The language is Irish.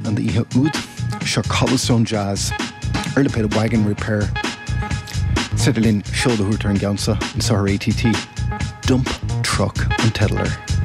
an the ihe úd, seo Cobblestone Jazz, Erleped Wagon Repair, Siderlin Show the Hooter and Gansa, and Sahar ATT, Dump Truck and Teddler.